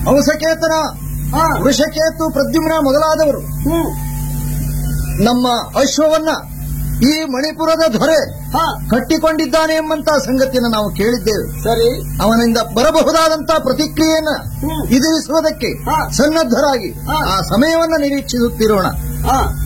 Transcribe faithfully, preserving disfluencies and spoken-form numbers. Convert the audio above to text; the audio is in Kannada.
ಹಂಸಕೇತನ, ವೃಷಕೇತು, ಪ್ರದ್ಯುಮ್ನ ಮೊದಲಾದವರು ನಮ್ಮ ಅಶ್ವವನ್ನ ಈ ಮಣಿಪುರದ ದೊರೆ ಕಟ್ಟಿಕೊಂಡಿದ್ದಾನೆ ಎಂಬಂತಹ ಸಂಗತಿಯನ್ನು ನಾವು ಕೇಳಿದ್ದೇವೆ. ಸರಿ, ಅವನಿಂದ ಬರಬಹುದಾದಂತಹ ಪ್ರತಿಕ್ರಿಯೆಯನ್ನ ಎದುರಿಸುವುದಕ್ಕೆ ಸನ್ನದ್ಧರಾಗಿ ಆ ಸಮಯವನ್ನ ನಿರೀಕ್ಷಿಸುತ್ತಿರೋಣ.